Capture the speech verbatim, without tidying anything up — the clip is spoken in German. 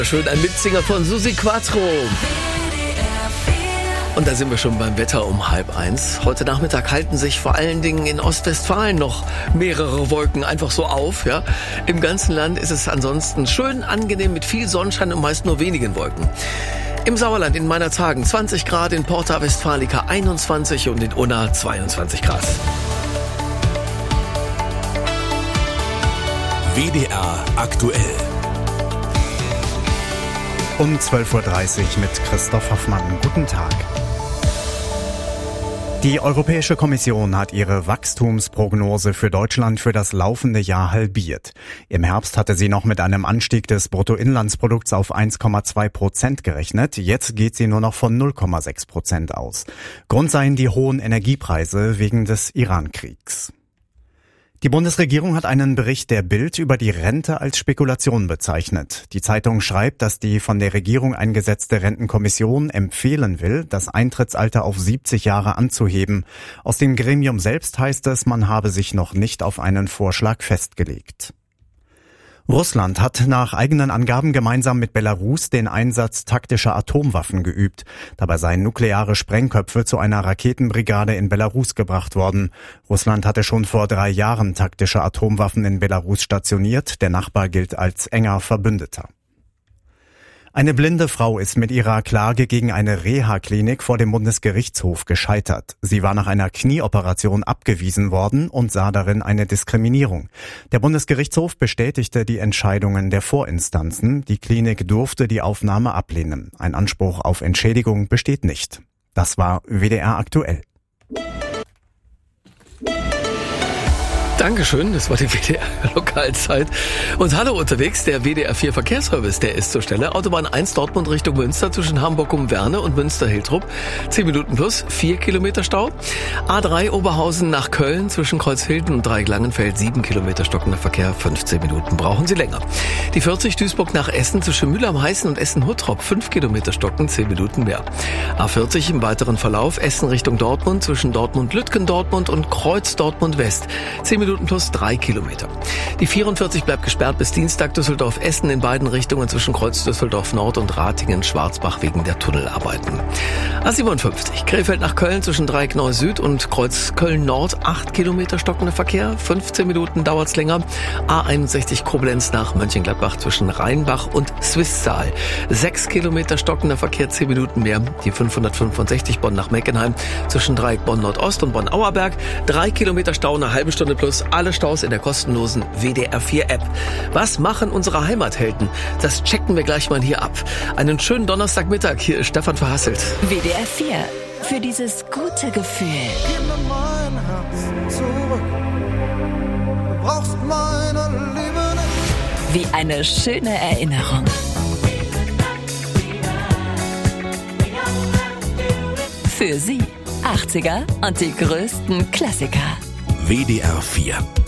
Schön, ein Mitsinger von Susi Quattro. Und da sind wir schon beim Wetter um halb eins. Heute Nachmittag halten sich vor allen Dingen in Ostwestfalen noch mehrere Wolken einfach so auf. Ja. Im ganzen Land ist es ansonsten schön angenehm mit viel Sonnenschein und meist nur wenigen Wolken. Im Sauerland in Meinerzhagen zwanzig Grad, in Porta Westfalica einundzwanzig und in Unna zweiundzwanzig Grad. W D R aktuell. Um zwölf Uhr dreißig mit Christoph Hoffmann. Guten Tag. Die Europäische Kommission hat ihre Wachstumsprognose für Deutschland für das laufende Jahr halbiert. Im Herbst hatte sie noch mit einem Anstieg des Bruttoinlandsprodukts auf eins Komma zwei Prozent gerechnet. Jetzt geht sie nur noch von null Komma sechs Prozent aus. Grund seien die hohen Energiepreise wegen des Iran-Kriegs. Die Bundesregierung hat einen Bericht der Bild über die Rente als Spekulation bezeichnet. Die Zeitung schreibt, dass die von der Regierung eingesetzte Rentenkommission empfehlen will, das Eintrittsalter auf siebzig Jahre anzuheben. Aus dem Gremium selbst heißt es, man habe sich noch nicht auf einen Vorschlag festgelegt. Russland hat nach eigenen Angaben gemeinsam mit Belarus den Einsatz taktischer Atomwaffen geübt. Dabei seien nukleare Sprengköpfe zu einer Raketenbrigade in Belarus gebracht worden. Russland hatte schon vor drei Jahren taktische Atomwaffen in Belarus stationiert. Der Nachbar gilt als enger Verbündeter. Eine blinde Frau ist mit ihrer Klage gegen eine Reha-Klinik vor dem Bundesgerichtshof gescheitert. Sie war nach einer Knieoperation abgewiesen worden und sah darin eine Diskriminierung. Der Bundesgerichtshof bestätigte die Entscheidungen der Vorinstanzen. Die Klinik durfte die Aufnahme ablehnen. Ein Anspruch auf Entschädigung besteht nicht. Das war W D R aktuell. Dankeschön, das war die W D R-Lokalzeit. Und hallo unterwegs, der W D R vier Verkehrsservice, der ist zur Stelle. Autobahn eins Dortmund Richtung Münster zwischen Hamburg-um-Werne und Münster-Hiltrup. zehn Minuten plus, vier Kilometer Stau. A drei Oberhausen nach Köln zwischen Kreuzhilden und Dreieck-Langenfeld, sieben Kilometer stockender Verkehr, fünfzehn Minuten brauchen Sie länger. Die vierzig Duisburg nach Essen zwischen Mühl am Heißen und Essen-Huttrop, fünf Kilometer stocken, zehn Minuten mehr. A vierzig im weiteren Verlauf, Essen Richtung Dortmund zwischen Dortmund-Lütgendortmund und Kreuz-Dortmund-West, zehn Minuten plus drei Kilometer. Die vierundvierzig bleibt gesperrt bis Dienstag Düsseldorf-Essen in beiden Richtungen zwischen Kreuz Düsseldorf Nord und Ratingen-Schwarzbach wegen der Tunnelarbeiten. A siebenundfünfzig Krefeld nach Köln zwischen Dreieck Neu Süd und Kreuz Köln Nord, acht Kilometer stockender Verkehr, fünfzehn Minuten dauert's länger. A einundsechzig Koblenz nach Mönchengladbach zwischen Rheinbach und Swisttal, sechs Kilometer stockender Verkehr, zehn Minuten mehr. Die fünfhundertfünfundsechzig Bonn nach Meckenheim zwischen Dreieck Bonn Nordost und Bonn Auerberg, drei Kilometer Stau, eine halbe Stunde plus. Alle Staus in der kostenlosen W D R vier App. Was machen unsere Heimathelden? Das checken wir gleich mal hier ab. Einen schönen Donnerstagmittag. Hier ist Stefan Verhasselt. W D R vier. Für dieses gute Gefühl. Gib mir mein Herz zurück. Du brauchst meine Liebe nicht. Wie eine schöne Erinnerung. Für Sie achtziger und die größten Klassiker. W D R vier